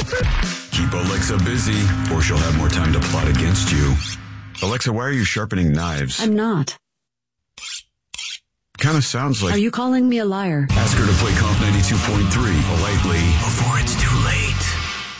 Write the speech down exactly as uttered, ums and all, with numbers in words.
Keep Alexa busy, or she'll have more time to plot against you. Alexa, why are you sharpening knives? I'm not. Kind of sounds like... Are you calling me a liar? Ask her to play Comp ninety-two point three politely before it's too late.